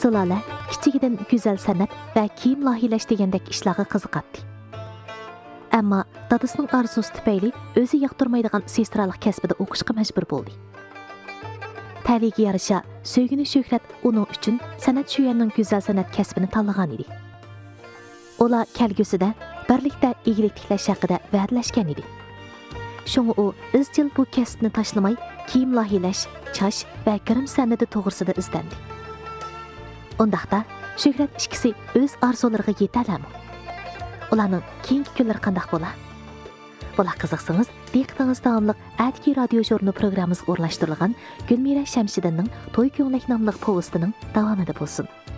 Zilala kichigidan go'zal san'at va kiyim loyihalash degandek ishlarga qiziqadi. Ammo dadasining orzusi tufayli o'zi yoqtirmaydigan sestralik kasbida o'qishga majbur bo'ldi. Ta'liga yarasha söygüni shuhrat uning uchun san'at shuyanning go'zal san'at kasbini tanlagan edi. Ular kelgusida birlikda igilik tiklash haqida va'dalashgan edi. Shunga u izchil bu kasbni tashlamay, kiyim loyihalash, chash va kirim san'ati to'g'risida izlandi. Undaqda Shuhrat ikkisi o'z orzulariga yetadimi? Ularning keyingi kunlari qanday bo'ladi? Bular qiziqsangiz, diqqatingiz davomliq Atki radio jurnal programmasiga o'rnashtirilgan Gulmira Shamshidinning To'y ko'nglik nomli povestining davomida bo'lsin.